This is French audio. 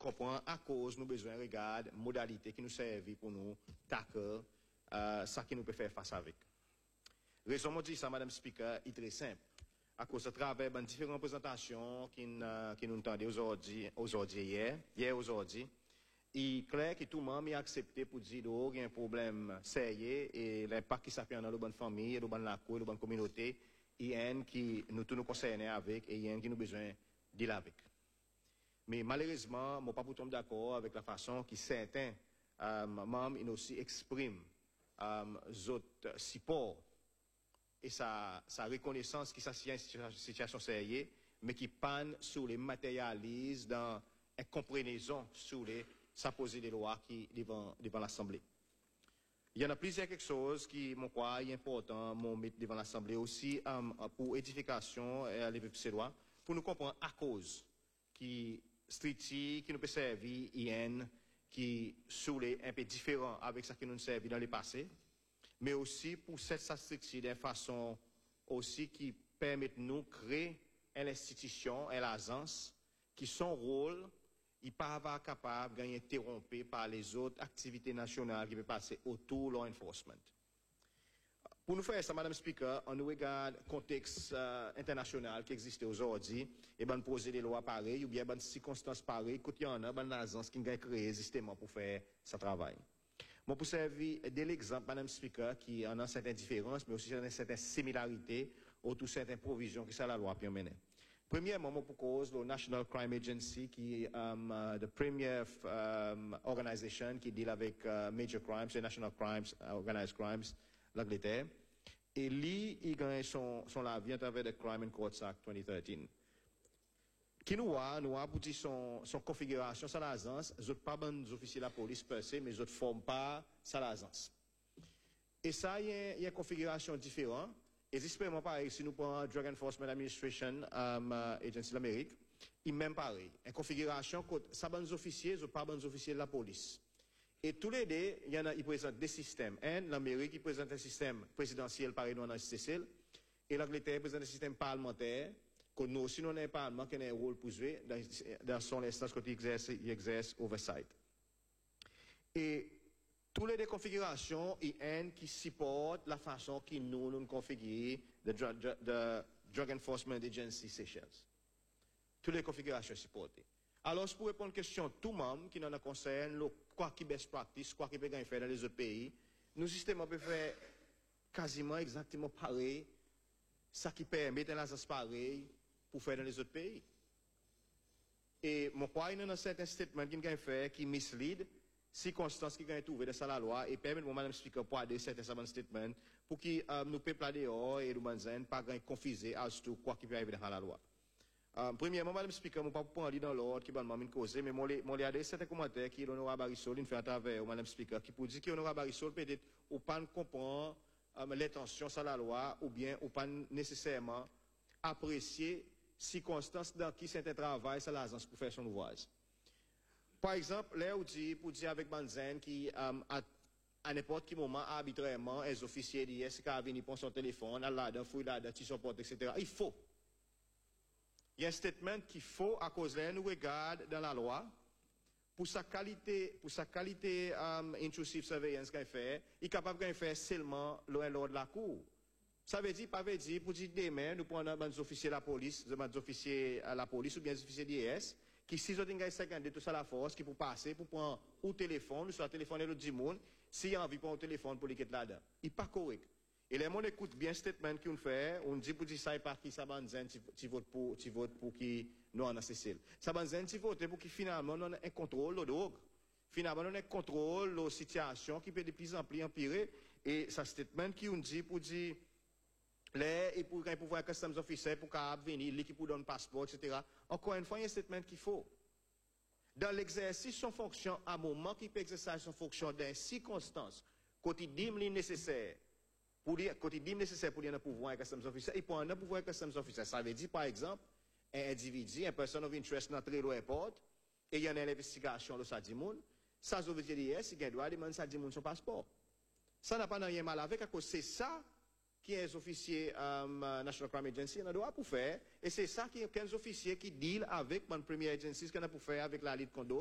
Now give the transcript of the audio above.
comprendre à cause nous besoin regarder modalité qui nous servent pour nous tackle ça qui nous peut faire face avec. Raison moi dit ça madame speaker est très simple. À cause de travers de différentes présentations qui nous entendent aujourd'hui hier aujourd'hui, il est clair que tout le monde a accepté pour dire qu'il y a un problème sérieux et l'impact qui s'appuie dans la bonne famille, la bonne cour, la bonne communauté, il y a un qui nous tous nous concernés avec et il y a un qui nous besoin de dealer avec. Mais malheureusement, je ne suis pas tout d'accord avec la façon que certains membres aussi expriment leur support et sa reconnaissance qui s'assied à une situation sérieuse, mais qui panne sur les matérialismes dans une compréhension sur les supposés des lois qui devant l'Assemblée. Il y en a plusieurs quelque chose qui, moi, crois, est important, de mettre devant l'Assemblée aussi pour édification et à l'évêque lois, pour nous comprendre à cause qui stricti, qui nous peut servir, qui sont un peu différent avec ce qui nous servi dans le passé, mais aussi pour cette stricti d'une façon aussi qui permet de nous créer une institution, une agence, qui son rôle, il pas capable d'être interrompu par les autres activités nationales qui peuvent passer autour de law enforcement. Pour nous faire ça, Madame Speaker, on nous regarde le contexte international qui existe aujourd'hui, et ben poser des lois pareilles, ou bien des circonstances pareilles, quand il y en a une agence qui a créé justement pour faire ce travail. Moi, pour servir de l'exemple, Madame Speaker, qui en a certaines différences, mais aussi certaines similarités, autour de certaines provisions qui sont la loi permet. Premièrement, pour cause, le National Crime Agency, qui est la première organisation qui deal avec major crimes, c'est National Crimes, Organized Crimes, l'Angleterre. Et lui, il gagne son vie à travers le Crime and Courts Act 2013. Qui nous a pour dire son configuration, sa l'agence, ils n'ont pas des officiers de la police per se, mais ils ne forment pas sa l'agence. Et ça, il y a une configuration différente. Et j'espère pareil, si nous prenons Drug Enforcement Administration, Agency de l'Amérique, il même pareil. Une configuration, ça des officiers, ils n'ont pas des officiers de la police. Et tous les deux, ils présentent des systèmes. L'Amérique, il présente un système présidentiel, pareil, nous, en STCL. Et l'Angleterre présente un système parlementaire. Que nous aussi, nous avons un parlement qui a un rôle pour jouer dans son instance quand il exerce oversight. Et toutes les deux configurations, il y a un qui supporte la façon que nous configurons de Drug Enforcement Agency Sessions. Toutes les configurations supportées. Alors, pour répondre à une question, tout le monde qui nous concerne, quoi qui best practice, quoi qui peut faire dans les autres pays, nos systèmes peuvent faire quasiment exactement pareil, ça qui permet un agence pareil pour faire dans les autres pays. Et mon point, il y a un certain statement qui a fait, qui mislead, circonstances qui ont trouvé dans la loi, et permet, Madame Speaker, pour aider certains statements, pour que nous peuple dehors et nous ne pas confuser à tout quoi qui peut arriver dans la loi. Premièrement, Madame Speaker, je ne vais pas prendre dans l'ordre qui va me causer, mais je vais regarder certains commentaires qui l'honorable Barissol, il fait à travers Madame Speaker, qui pour dire que l'honorable Barissol peut-être, ou pas comprendre l'intention sur la loi, ou bien, ou pas nécessairement apprécier circonstances dans qui c'est un travail sur l'agence pour faire son ouvrage. Par exemple, là où dit, pour dire avec Banzen qui, à n'importe quel moment, arbitrairement, les officiers d'IS qui viennent prendre son téléphone, à l'adin, fouille l'adin, tu supportes, etc. Il faut. Il y a un statement qu'il faut, à cause de nous regarde dans la loi, pour sa qualité intrusive surveillance qu'il fait, il est capable de faire seulement l'ordre de la cour. Ça veut dire, pas veut dire, pour dire demain, nous prenons des officiers de la police, des officiers à la police ou bien des officiers d'IS, qui, si ils ont 50 tout ça la force, qui pour passer, pour prendre au téléphone, ou soit téléphoner l'autre du monde, s'il a envie de prendre au téléphone pour les quitter là-dedans. Il n'est pas correct. Et les gens écoutent bien le statement qu'on fait, on dit pour dire ça, et par qui ça banzen, tu votes pour qui nous en a cessé. Ça banzen, tu votes pour qui finalement, nous avons un contrôle de drogue. Finalement, nous avons un contrôle de la situation qui peut de plus en plus empirer. Et ça statement qui on dit pour dire, et pour un pouvoir customs officer pour qu'il venir, l'équipe pour donner un passeport, etc. Encore une fois, il y a un statement qu'il faut. Dans l'exercice son fonction, à un moment qu'il peut exercer son fonction dans circonstances, quotidiennes nécessaires, pour dire un pouvoir customs officer, et pour un pouvoir customs officer, ça veut dire, par exemple, un individu, un person of interest dans le aéroport, et il y a une investigation de ça dit moun, ça veut dire, si il doit demander ça dit moun son passeport. Ça n'a pas rien mal avec, à cause c'est ça qui est un officier National Crime Agency, on a droit pour faire, et c'est ça qui est un officier qui deal avec mon premier agency, qu'on a pour faire avec la Lite Condo,